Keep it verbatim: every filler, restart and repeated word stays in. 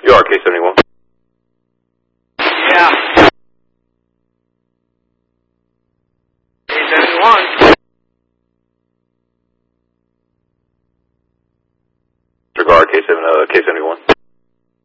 You are K seventy-one. Yeah. K seventy-one. Regard K seven, uh, K seventy-one.